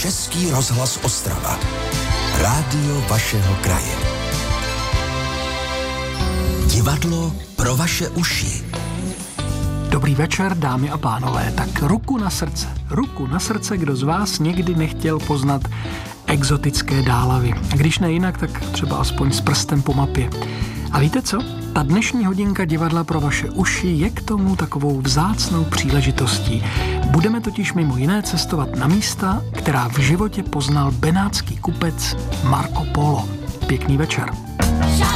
Český rozhlas Ostrava. Rádio vašeho kraje. Divadlo pro vaše uši. Dobrý večer, dámy a pánové. Tak ruku na srdce, kdo z vás někdy nechtěl poznat exotické dálavy. A když ne jinak, tak třeba aspoň s prstem po mapě. A víte co? Ta dnešní hodinka divadla pro vaše uši je k tomu takovou vzácnou příležitostí. Budeme totiž mimo jiné cestovat na místa, která v životě poznal benátský kupec Marco Polo. Pěkný večer.